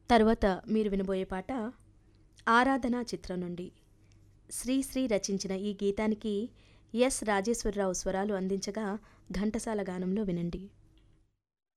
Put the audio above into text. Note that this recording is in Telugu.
తరువాత మీరు వినబోయే పాట 'ఆరాధన' చిత్రం నుండి శ్రీశ్రీ రచించిన ఈ గీతానికి ఎస్ రాజేశ్వరరావు స్వరాలు అందించగా ఘంటసాల గానంలో వినండి.